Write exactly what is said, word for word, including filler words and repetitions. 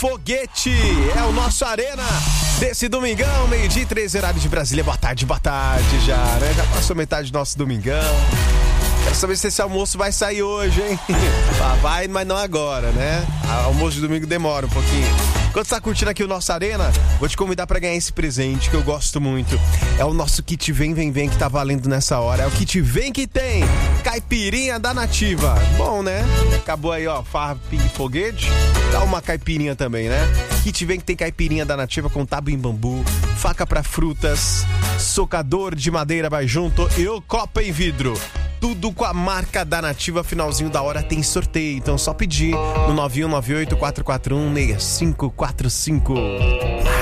Foguete. É o nosso Arena desse domingão, meio-dia e três, horário de Brasília. Boa tarde, boa tarde já, né? Já passou metade do nosso domingão. Quero saber se esse almoço vai sair hoje, hein? Vai, mas não agora, né? O almoço de domingo demora um pouquinho. Enquanto você tá curtindo aqui o nosso Arena, vou te convidar pra ganhar esse presente que eu gosto muito. É o nosso kit Vem, Vem, Vem que tá valendo nessa hora. É o kit Vem que tem caipirinha da Nativa. Bom, né? Acabou aí, ó, farra, pingue, foguete. Dá uma caipirinha também, né? Kit Vem que tem caipirinha da Nativa com tábua em bambu, faca pra frutas, socador de madeira vai junto e o copo em vidro. Tudo com a marca da Nativa. Finalzinho da hora tem sorteio. Então só pedir no nove um nove oito quatro quatro um seis cinco quatro cinco.